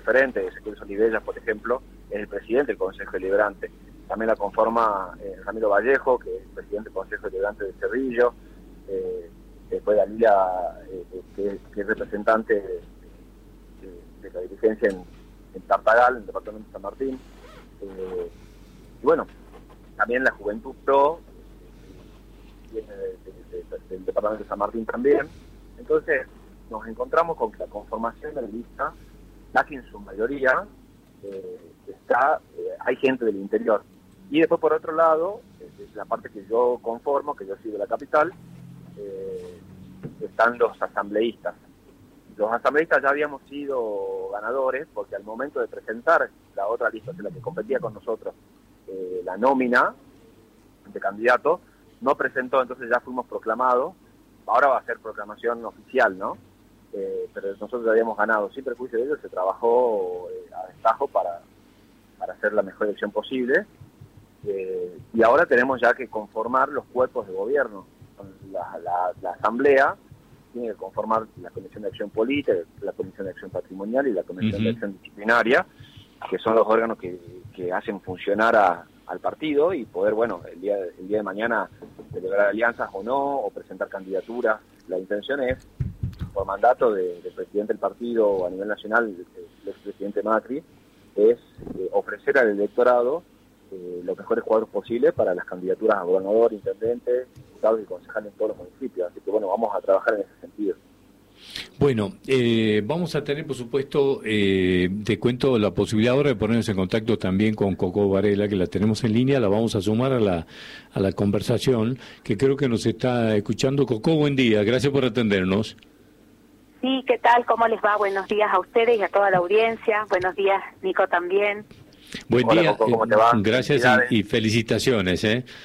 referentes. Ezequiel Solivella, por ejemplo, es el presidente del Consejo Deliberante. También la conforma Ramiro Vallejo, que es el presidente del Consejo Deliberante de Cerrillo. Después Dalila, que es representante de la dirigencia en Tartagal, en el departamento de San Martín. Y bueno, también la Juventud Pro viene del departamento de San Martín también. Entonces nos encontramos con que la conformación de la lista, casi en su mayoría, hay gente del interior. Y después, por otro lado, la parte que yo conformo, que yo soy de la capital, están los asambleístas. Los asambleístas ya habíamos sido ganadores, porque al momento de presentar la otra lista, de la que competía con nosotros, la nómina de candidatos, no presentó, entonces ya fuimos proclamados. Ahora va a ser proclamación oficial, ¿no? Pero nosotros ya habíamos ganado. Sin perjuicio de ello, se trabajó a destajo para hacer la mejor elección posible. Y ahora tenemos ya que conformar los cuerpos de gobierno. La asamblea tiene que conformar la Comisión de Acción Política, la Comisión de Acción Patrimonial y la Comisión de Acción Disciplinaria, que son los órganos que hacen funcionar al partido y poder, bueno, el día de mañana celebrar alianzas o no, o presentar candidaturas. La intención es, por mandato del presidente del partido a nivel nacional, el expresidente Macri, es ofrecer al electorado los mejores cuadros posibles para las candidaturas a gobernador, intendente, diputados y concejales en todos los municipios. Así que bueno, vamos a trabajar en ese sentido. Bueno, vamos a tener, por supuesto, te cuento la posibilidad ahora de ponernos en contacto también con Coco Varela, que la tenemos en línea, la vamos a sumar a la conversación, que creo que nos está escuchando. Coco, buen día, gracias por atendernos. Sí, ¿qué tal? ¿Cómo les va? Buenos días a ustedes y a toda la audiencia. Buenos días, Nico, también. Buen Hola, día, Coco, ¿cómo te va? Gracias y felicitaciones.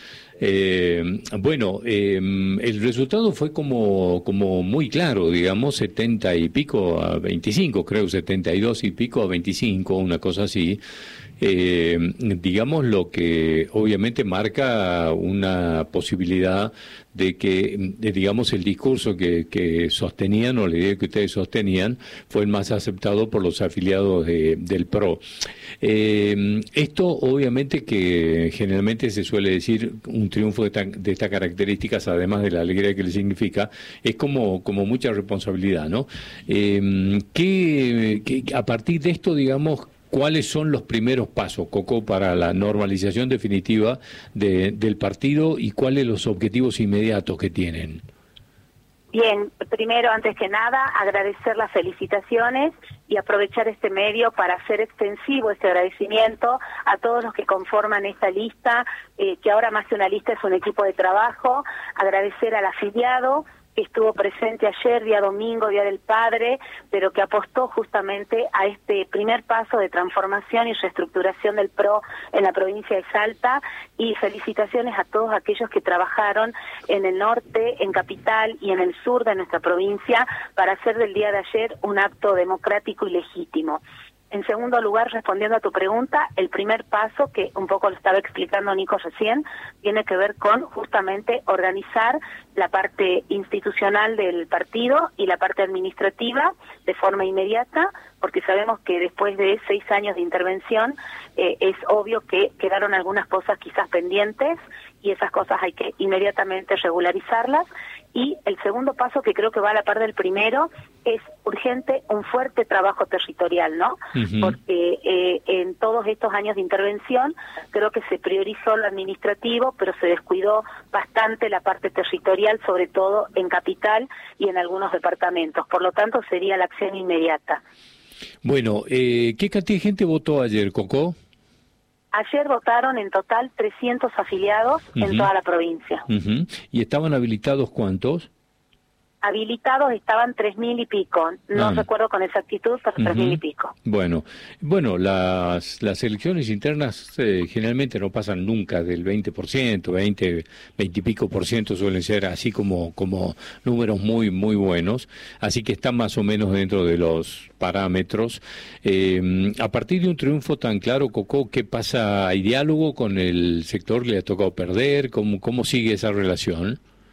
Bueno, el resultado fue como muy claro, digamos, 70 y pico a 25, creo, 72 y pico a 25, una cosa así. Digamos, lo que obviamente marca una posibilidad de que, digamos, el discurso que sostenían, o la idea que ustedes sostenían, fue el más aceptado por los afiliados del PRO. Esto, obviamente, que generalmente se suele decir, un triunfo de estas características, además de la alegría que le significa, es como mucha responsabilidad, ¿no? A partir de esto, digamos, ¿cuáles son los primeros pasos, Coco, para la normalización definitiva del partido y cuáles los objetivos inmediatos que tienen? Bien, primero, antes que nada, agradecer las felicitaciones y aprovechar este medio para hacer extensivo este agradecimiento a todos los que conforman esta lista, que ahora más que una lista es un equipo de trabajo. Agradecer al afiliado que estuvo presente ayer, día domingo, Día del Padre, pero que apostó justamente a este primer paso de transformación y reestructuración del PRO en la provincia de Salta, y felicitaciones a todos aquellos que trabajaron en el norte, en Capital y en el sur de nuestra provincia para hacer del día de ayer un acto democrático y legítimo. En segundo lugar, respondiendo a tu pregunta, el primer paso, que un poco lo estaba explicando Nico recién, tiene que ver con justamente organizar la parte institucional del partido y la parte administrativa de forma inmediata, porque sabemos que después de 6 años de intervención es obvio que quedaron algunas cosas quizás pendientes y esas cosas hay que inmediatamente regularizarlas. Y el segundo paso, que creo que va a la par del primero, es urgente un fuerte trabajo territorial, ¿no? Porque en todos estos años de intervención creo que se priorizó lo administrativo, pero se descuidó bastante la parte territorial, sobre todo en Capital y en algunos departamentos. Por lo tanto, sería la acción inmediata. Bueno, ¿qué cantidad de gente votó ayer, Coco? Ayer votaron en total 300 afiliados en toda la provincia. ¿Y estaban habilitados cuántos? Habilitados estaban 3.000 y pico, no recuerdo con exactitud, pero 3.000 y pico. Bueno, las elecciones internas generalmente no pasan nunca del 20%, 20 y pico por ciento suelen ser así como números muy buenos, así que están más o menos dentro de los parámetros. A partir de un triunfo tan claro, Coco, ¿qué pasa? ¿Hay diálogo con el sector que le ha tocado perder? ¿Cómo sigue esa relación?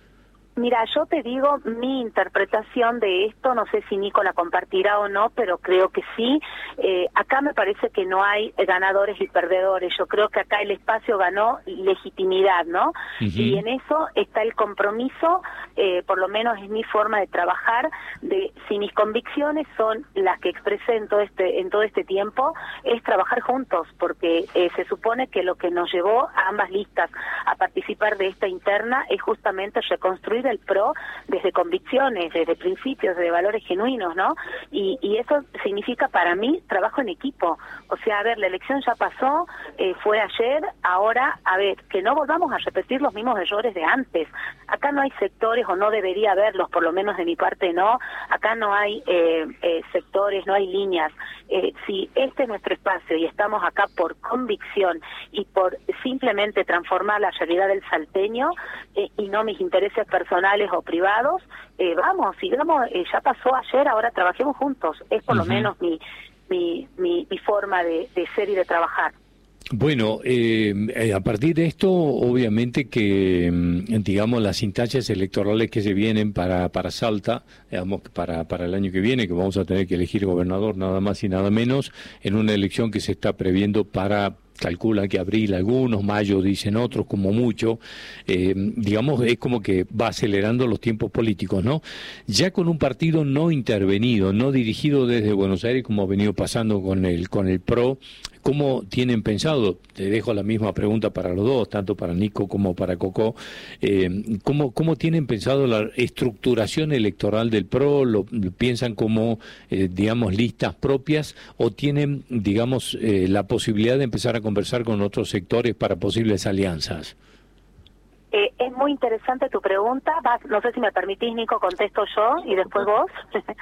Mira, yo te digo mi interpretación de esto, no sé si Nico la compartirá o no, pero creo que sí. Acá me parece que no hay ganadores y perdedores. Yo creo que acá el espacio ganó legitimidad, ¿no? Y en eso está el compromiso, por lo menos es mi forma de trabajar, de si mis convicciones son las que expresé en todo este tiempo, es trabajar juntos, porque se supone que lo que nos llevó a ambas listas a participar de esta interna es justamente reconstruir el PRO desde convicciones, desde principios, desde valores genuinos, ¿no? Y eso significa para mí trabajo en equipo. O sea, a ver, la elección ya pasó, fue ayer, ahora, a ver, que no volvamos a repetir los mismos errores de antes. Acá no hay sectores, o no debería haberlos, por lo menos de mi parte no. Acá no hay sectores, no hay líneas. Si este es nuestro espacio y estamos acá por convicción y por simplemente transformar la realidad del salteño y no mis intereses personales o privados, vamos, sigamos, ya pasó ayer, ahora trabajemos juntos. Es por lo menos mi forma de ser y de trabajar. Bueno, a partir de esto, obviamente que, digamos, las instancias electorales que se vienen para Salta, digamos, para el año que viene, que vamos a tener que elegir gobernador nada más y nada menos, en una elección que se está previendo para, calcula que abril algunos, mayo dicen otros, como mucho, digamos, es como que va acelerando los tiempos políticos, ¿no? Ya con un partido no intervenido, no dirigido desde Buenos Aires, como ha venido pasando con el PRO, ¿cómo tienen pensado? Te dejo la misma pregunta para los dos, tanto para Nico como para Coco. ¿Cómo tienen pensado la estructuración electoral del PRO? ¿Lo piensan como, digamos, listas propias o tienen, digamos, la posibilidad de empezar a conversar con otros sectores para posibles alianzas? Es muy interesante tu pregunta. No sé si me permitís, Nico, contesto yo y después vos.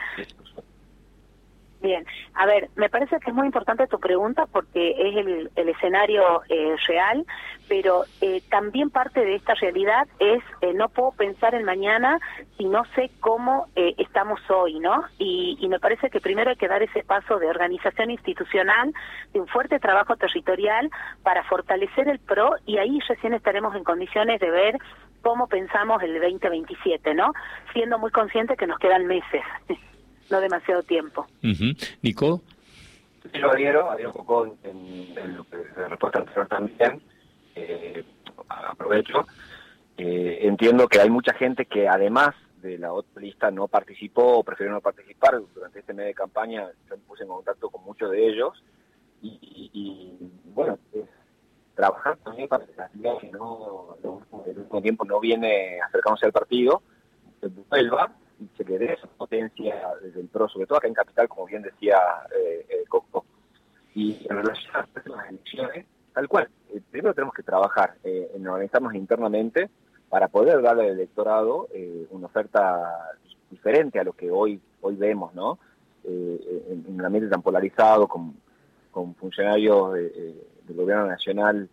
Bien, a ver, me parece que es muy importante tu pregunta porque es el escenario real, pero también parte de esta realidad es no puedo pensar en mañana si no sé cómo estamos hoy, ¿no? Y me parece que primero hay que dar ese paso de organización institucional, de un fuerte trabajo territorial para fortalecer el PRO y ahí recién estaremos en condiciones de ver cómo pensamos el 2027, ¿no? Siendo muy consciente que nos quedan meses. No demasiado tiempo. ¿Nico? Sí, lo adhiero poco en lo que la respuesta anterior también. Aprovecho. Entiendo que hay mucha gente que además de la otra lista no participó o prefirió no participar. Durante este mes de campaña yo me puse en contacto con muchos de ellos y bueno, trabajar también para que la ciudad que no, el último tiempo no viene acercándose al partido, se vuelva y se le dé esa potencia desde el PRO, sobre todo acá en Capital, como bien decía Coco. Y en relación a las próximas elecciones, tal cual, primero tenemos que trabajar en organizarnos internamente para poder darle al electorado una oferta diferente a lo que hoy vemos, ¿no? En un ambiente tan polarizado, con funcionarios del gobierno nacional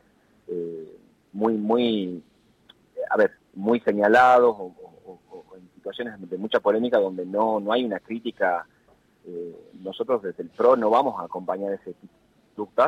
muy señalados o en situaciones de mucha polémica donde no hay una crítica. Nosotros desde el PRO no vamos a acompañar ese tipo de conductas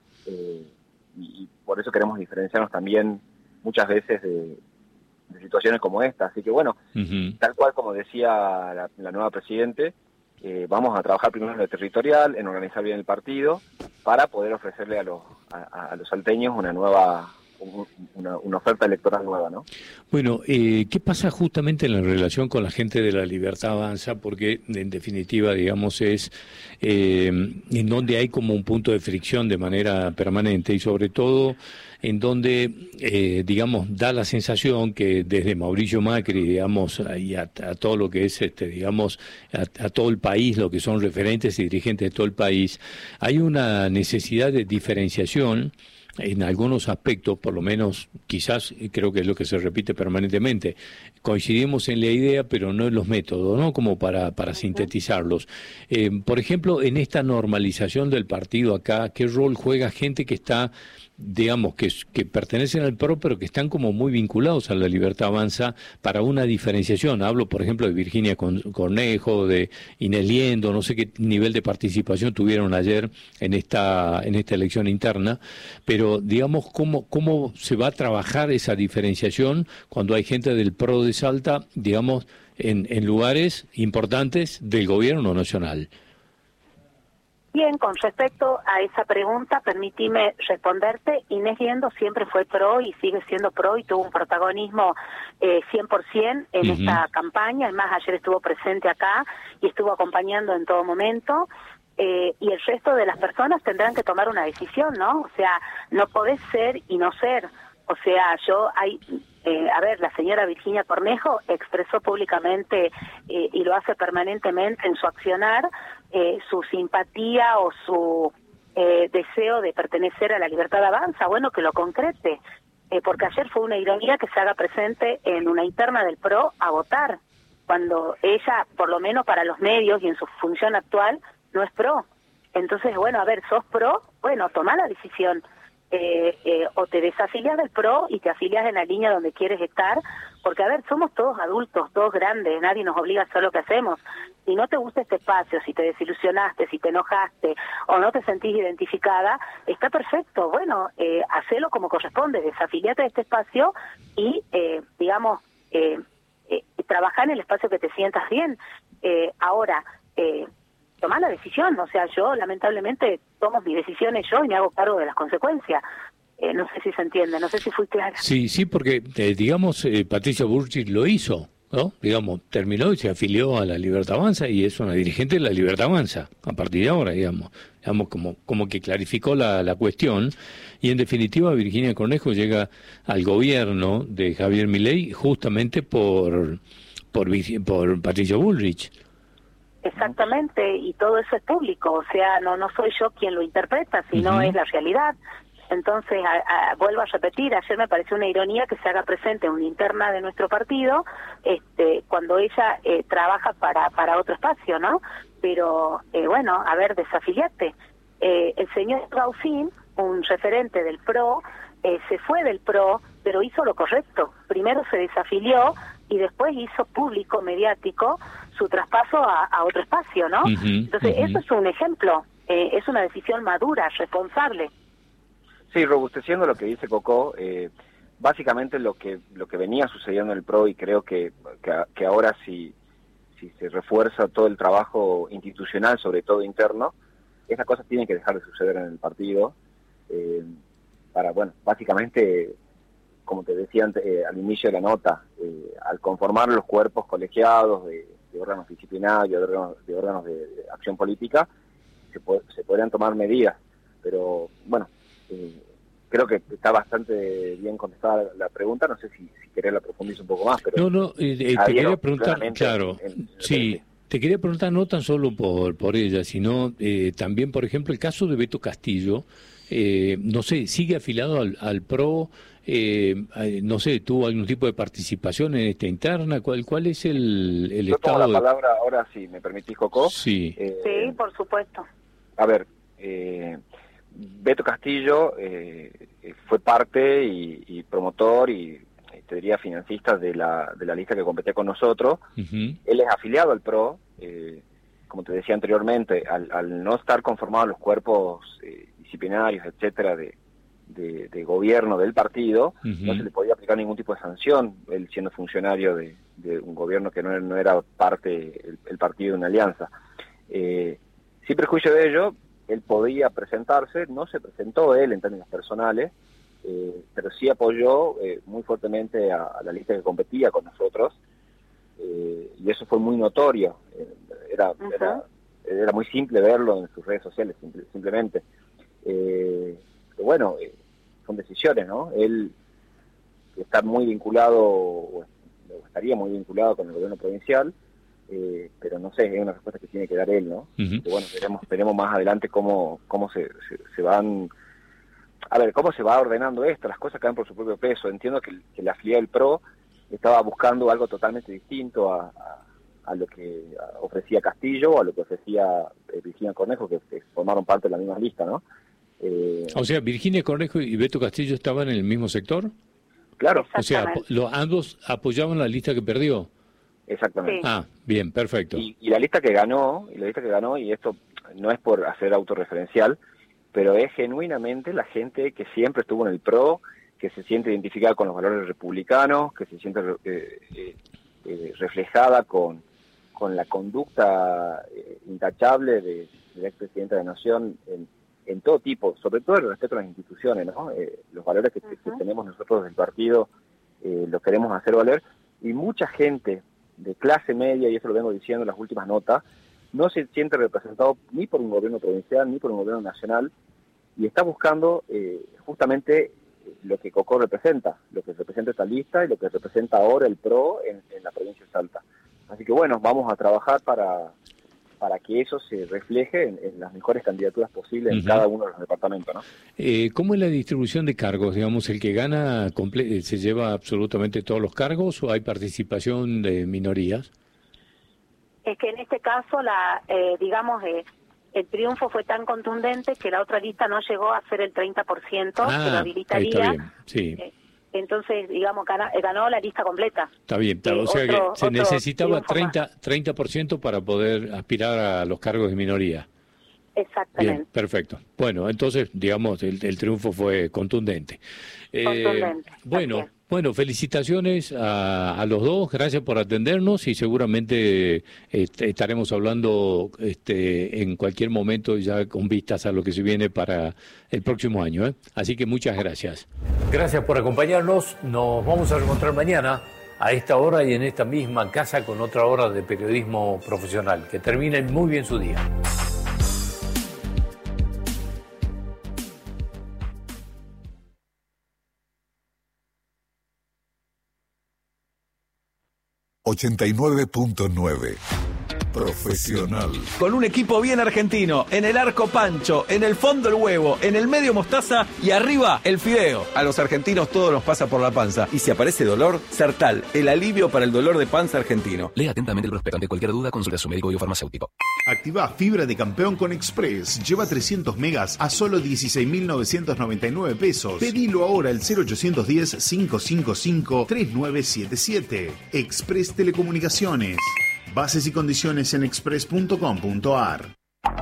y por eso queremos diferenciarnos también muchas veces de situaciones como esta. Así que bueno, tal cual como decía la nueva Presidente, vamos a trabajar primero en lo territorial, en organizar bien el partido, para poder ofrecerle a los salteños una oferta electoral nueva, ¿no? Bueno, ¿qué pasa justamente en la relación con la gente de La Libertad Avanza? Porque en definitiva, digamos, es en donde hay como un punto de fricción de manera permanente y sobre todo en donde, digamos, da la sensación que desde Mauricio Macri, digamos, y a todo lo que es, digamos, a todo el país, lo que son referentes y dirigentes de todo el país, hay una necesidad de diferenciación en algunos aspectos, por lo menos quizás creo que es lo que se repite permanentemente. Coincidimos en la idea, pero no en los métodos, ¿no? Como para sintetizarlos. Por ejemplo, en esta normalización del partido acá, ¿qué rol juega gente que está, digamos, que pertenecen al PRO, pero que están como muy vinculados a la Libertad Avanza para una diferenciación. Hablo, por ejemplo, de Virginia Cornejo, de Inés Liendo, no sé qué nivel de participación tuvieron ayer en esta elección interna, pero digamos, ¿cómo se va a trabajar esa diferenciación cuando hay gente del PRO de Salta, digamos, en lugares importantes del gobierno nacional? Bien, con respecto a esa pregunta, permitime responderte. Inés Liendo siempre fue PRO y sigue siendo PRO y tuvo un protagonismo 100% en esta campaña. Además, ayer estuvo presente acá y estuvo acompañando en todo momento. Y el resto de las personas tendrán que tomar una decisión, ¿no? O sea, no podés ser y no ser. O sea, la señora Virginia Cornejo expresó públicamente y lo hace permanentemente en su accionar su simpatía o su deseo de pertenecer a la Libertad Avanza. Bueno, que lo concrete, porque ayer fue una ironía que se haga presente en una interna del PRO a votar, cuando ella, por lo menos para los medios y en su función actual, no es PRO. Entonces, bueno, a ver, ¿sos PRO? Bueno, toma la decisión. O te desafilias del PRO y te afilias en la línea donde quieres estar, porque a ver, somos todos adultos, todos grandes, nadie nos obliga a hacer lo que hacemos. Si no te gusta este espacio, si te desilusionaste, si te enojaste o no te sentís identificada, está perfecto, bueno, hacelo como corresponde, desafiliate de este espacio y, trabajar en el espacio que te sientas bien. Ahora, tomar la decisión, o sea, yo lamentablemente tomo mis decisiones yo y me hago cargo de las consecuencias. No sé si se entiende, no sé si fui clara. Sí, porque, Patricia Bullrich lo hizo, ¿no? Digamos, terminó y se afilió a la Libertad Avanza y es una dirigente de la Libertad Avanza, a partir de ahora, digamos como que clarificó la cuestión, y en definitiva Virginia Cornejo llega al gobierno de Javier Milei justamente por Patricia Bullrich. Exactamente, y todo eso es público, o sea, no soy yo quien lo interpreta, sino es la realidad. Entonces, vuelvo a repetir, ayer me pareció una ironía que se haga presente una interna de nuestro partido, cuando ella trabaja para otro espacio, ¿no? Pero, bueno, a ver, desafiliate. El señor Gaucín, un referente del PRO, se fue del PRO, pero hizo lo correcto. Primero se desafilió y después hizo público, mediático, su traspaso a otro espacio, ¿no? Entonces, eso es un ejemplo, es una decisión madura, responsable. Sí, robusteciendo lo que dice Cocó, básicamente lo que venía sucediendo en el PRO, y creo que ahora si se refuerza todo el trabajo institucional, sobre todo interno, esas cosas tienen que dejar de suceder en el partido, básicamente, como te decía al inicio de la nota, al conformar los cuerpos colegiados de órganos disciplinarios, de órganos de acción política, se podrían tomar medidas, pero bueno, creo que está bastante bien contestada la pregunta, no sé si querés la profundizo un poco más, pero... te quería preguntar, claro, sí, te quería preguntar no tan solo por ella, sino también, por ejemplo, el caso de Beto Castillo, no sé, sigue afiliado al PRO, no sé, ¿tuvo algún tipo de participación en esta interna? ¿Cuál es el Yo estado? Tomo la palabra ahora, si me permitís, Cocó. Sí. Sí, por supuesto. A ver, Beto Castillo fue parte y promotor y te diría financista de la lista que competía con nosotros. Él es afiliado al PRO, como te decía anteriormente, al no estar conformados los cuerpos disciplinarios, etcétera, de gobierno del partido, no se le podía aplicar ningún tipo de sanción, él siendo funcionario de un gobierno que no era parte el partido de una alianza. Sin perjuicio de ello, él podía presentarse, no se presentó él en términos personales, pero sí apoyó muy fuertemente a la lista que competía con nosotros, y eso fue muy notorio, era muy simple verlo en sus redes sociales, simplemente. Pero bueno, son decisiones, ¿no? Él está muy vinculado, o estaría muy vinculado con el gobierno provincial, pero no sé, es una respuesta que tiene que dar él, ¿no? Que, bueno, veremos más adelante cómo se van... A ver, cómo se va ordenando esto, las cosas caen por su propio peso. Entiendo que la afiliada del PRO estaba buscando algo totalmente distinto a lo que ofrecía Castillo o a lo que ofrecía Virginia Cornejo, que formaron parte de la misma lista, ¿no? O sea, Virginia Cornejo y Beto Castillo estaban en el mismo sector. Claro. O sea, ambos apoyaban la lista que perdió. Exactamente. Sí. Ah, bien, perfecto. Y la lista que ganó, y esto no es por hacer autorreferencial, pero es genuinamente la gente que siempre estuvo en el PRO, que se siente identificada con los valores republicanos, que se siente reflejada con la conducta intachable del expresidente de la Nación en todo tipo, sobre todo el respeto a las instituciones, ¿no? Los valores que tenemos nosotros del partido los queremos hacer valer, y mucha gente de clase media, y eso lo vengo diciendo en las últimas notas, no se siente representado ni por un gobierno provincial ni por un gobierno nacional, y está buscando justamente lo que Cocó representa, lo que representa esta lista y lo que representa ahora el PRO en la provincia de Salta. Así que bueno, vamos a trabajar para que eso se refleje en las mejores candidaturas posibles en cada uno de los departamentos, ¿no? ¿Cómo es la distribución de cargos? Digamos, ¿el que gana se lleva absolutamente todos los cargos o hay participación de minorías? Es que en este caso, el triunfo fue tan contundente que la otra lista no llegó a ser el 30% que lo habilitaría. Está bien, sí. Entonces, digamos, ganó la lista completa. Está bien, o sea que se necesitaba 30% para poder aspirar a los cargos de minoría. Exactamente. Bien, perfecto. Bueno, entonces, digamos, el triunfo fue contundente. Bueno, felicitaciones a los dos, gracias por atendernos y seguramente estaremos hablando en cualquier momento ya con vistas a lo que se viene para el próximo año, ¿eh? Así que muchas gracias. Gracias por acompañarnos, nos vamos a reencontrar mañana a esta hora y en esta misma casa con otra hora de periodismo profesional. Que terminen muy bien su día. ...89.9... Profesional. Con un equipo bien argentino, en el arco Pancho, en el fondo el huevo, en el medio mostaza y arriba el fideo. A los argentinos todo nos pasa por la panza. Y si aparece dolor, Sertal, el alivio para el dolor de panza argentino. Lea atentamente el prospecto. Ante cualquier duda, consulte a su médico y farmacéutico. Activa fibra de campeón con Express. Lleva 300 megas a solo 16.999 pesos. Pedilo ahora al 0810-555-3977. Express Telecomunicaciones. Bases y condiciones en express.com.ar.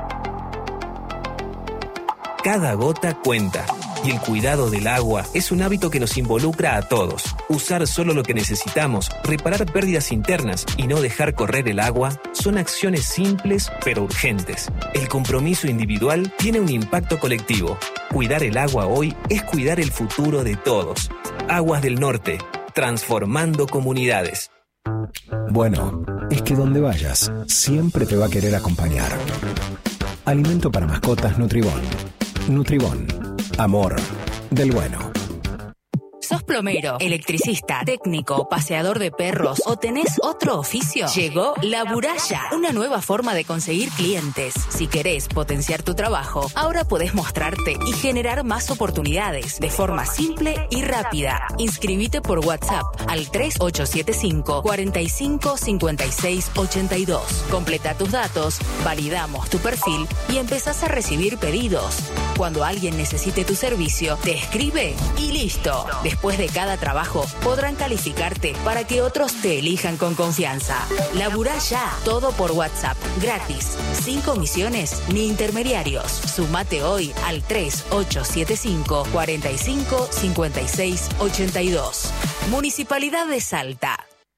Cada gota cuenta. Y el cuidado del agua es un hábito que nos involucra a todos. Usar solo lo que necesitamos, reparar pérdidas internas y no dejar correr el agua son acciones simples pero urgentes. El compromiso individual tiene un impacto colectivo. Cuidar el agua hoy es cuidar el futuro de todos. Aguas del Norte, transformando comunidades. Bueno, es que donde vayas, siempre te va a querer acompañar. Alimento para mascotas Nutribón. Nutribón. Amor del bueno. ¿Sos plomero, electricista, técnico, paseador de perros o tenés otro oficio? Llegó La Buralla, una nueva forma de conseguir clientes. Si querés potenciar tu trabajo, ahora podés mostrarte y generar más oportunidades de forma simple y rápida. Inscribite por WhatsApp al 3875 45 56 82. Completa tus datos, validamos tu perfil y empezás a recibir pedidos. Cuando alguien necesite tu servicio, te escribe y listo. Después de cada trabajo, podrán calificarte para que otros te elijan con confianza. Laburá ya, todo por WhatsApp, gratis, sin comisiones ni intermediarios. Sumate hoy al 3875 45 56 82. Municipalidad de Salta.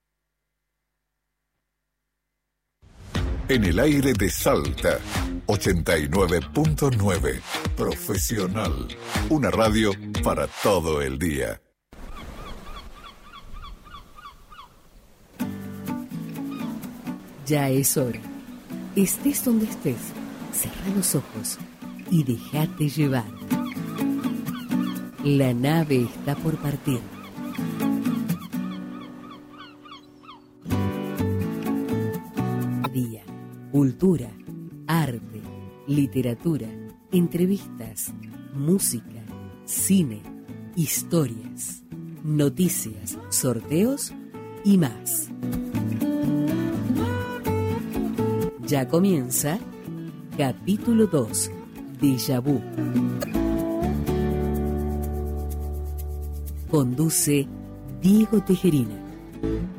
En el aire de Salta, 89.9. Profesional. Una radio para todo el día. Ya es hora. Estés donde estés, cerrá los ojos y déjate llevar. La nave está por partir. Día, cultura, arte, literatura, entrevistas, música, cine, historias, noticias, sorteos y más. Ya comienza capítulo 2, Déjà Vu. Conduce Diego Tejerina.